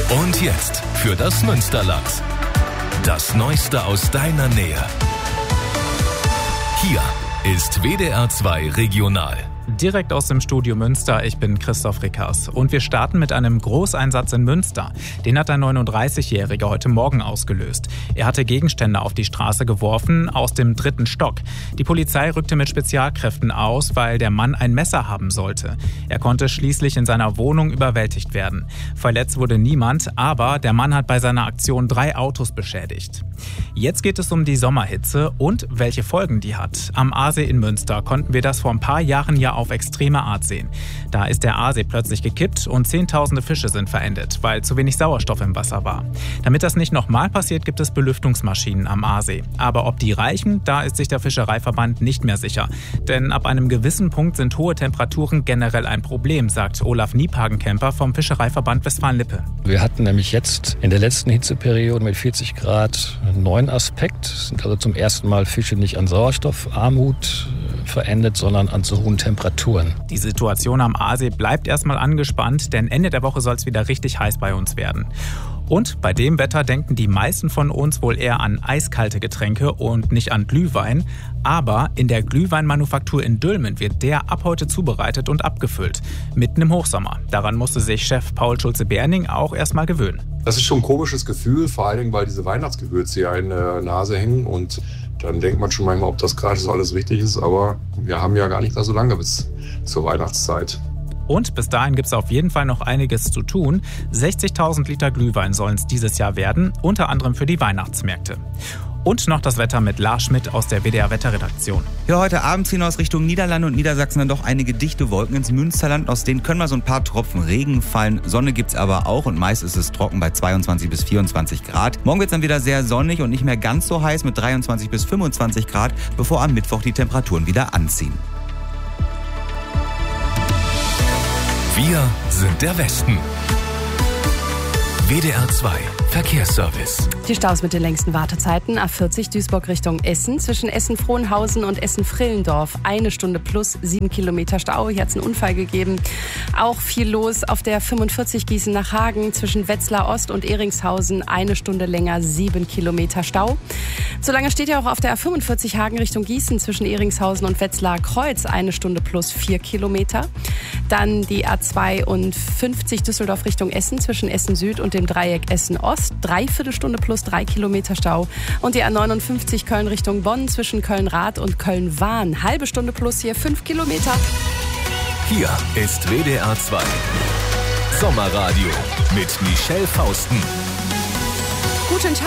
Und jetzt für das Münsterland. Das Neueste aus deiner Nähe. Hier ist WDR 2 Regional. Direkt aus dem Studio Münster, ich bin Christoph Rickers. Und wir starten mit einem Großeinsatz in Münster. Den hat ein 39-Jähriger heute Morgen ausgelöst. Er hatte Gegenstände auf die Straße geworfen, aus dem 3. Stock. Die Polizei rückte mit Spezialkräften aus, weil der Mann ein Messer haben sollte. Er konnte schließlich in seiner Wohnung überwältigt werden. Verletzt wurde niemand, aber der Mann hat bei seiner Aktion 3 Autos beschädigt. Jetzt geht es um die Sommerhitze und welche Folgen die hat. Am Aasee in Münster konnten wir das vor ein paar Jahren ja auf extreme Art sehen. Da ist der Aasee plötzlich gekippt und Zehntausende Fische sind verendet, weil zu wenig Sauerstoff im Wasser war. Damit das nicht nochmal passiert, gibt es Belüftungsmaschinen am Aasee. Aber ob die reichen, da ist sich der Fischereiverband nicht mehr sicher. Denn ab einem gewissen Punkt sind hohe Temperaturen generell ein Problem, sagt Olaf Niephagen-Kemper vom Fischereiverband Westfalen-Lippe. Wir hatten nämlich jetzt in der letzten Hitzeperiode mit 40 Grad einen neuen Aspekt. Es sind also zum ersten Mal Fische nicht an Sauerstoffarmut verendet, sondern an zu hohen Temperaturen. Die Situation am Aasee bleibt erstmal angespannt, denn Ende der Woche soll es wieder richtig heiß bei uns werden. Und bei dem Wetter denken die meisten von uns wohl eher an eiskalte Getränke und nicht an Glühwein. Aber in der Glühweinmanufaktur in Dülmen wird der ab heute zubereitet und abgefüllt. Mitten im Hochsommer. Daran musste sich Chef Paul Schulze-Berning auch erstmal gewöhnen. Das ist schon ein komisches Gefühl, vor allen Dingen, weil diese Weihnachtsgewürze hier in der Nase hängen. Und dann denkt man schon manchmal, ob das gerade so alles richtig ist. Aber wir haben ja gar nicht mehr so lange bis zur Weihnachtszeit. Und bis dahin gibt es auf jeden Fall noch einiges zu tun. 60.000 Liter Glühwein sollen es dieses Jahr werden, unter anderem für die Weihnachtsmärkte. Und noch das Wetter mit Lars Schmidt aus der WDR-Wetterredaktion. Ja, heute Abend ziehen aus Richtung Niederlande und Niedersachsen dann doch einige dichte Wolken ins Münsterland. Aus denen können mal so ein paar Tropfen Regen fallen. Sonne gibt's aber auch und meist ist es trocken bei 22 bis 24 Grad. Morgen wird's dann wieder sehr sonnig und nicht mehr ganz so heiß mit 23 bis 25 Grad, bevor am Mittwoch die Temperaturen wieder anziehen. Wir sind der Westen. WDR 2 Verkehrsservice. Die Staus mit den längsten Wartezeiten. A40 Duisburg Richtung Essen. Zwischen Essen-Frohnhausen und Essen-Frillendorf. 1 Stunde plus 7 Kilometer Stau. Hier hat es einen Unfall gegeben. Auch viel los auf der 45 Gießen nach Hagen. Zwischen Wetzlar Ost und Ehringshausen 1 Stunde länger 7 Kilometer Stau. So lange steht ja auch auf der A45 Hagen Richtung Gießen. Zwischen Ehringshausen und Wetzlar Kreuz 1 Stunde plus 4 Kilometer. Dann die A52 Düsseldorf Richtung Essen. Zwischen Essen Süd und dem Dreieck Essen Ost. 3/4 Stunde plus 3 Kilometer Stau. Und die A59 Köln Richtung Bonn zwischen Köln-Rath und Köln-Wahn. Halbe Stunde plus hier 5 Kilometer. Hier ist WDR 2 Sommerradio mit Michelle Fausten. Guten Tag.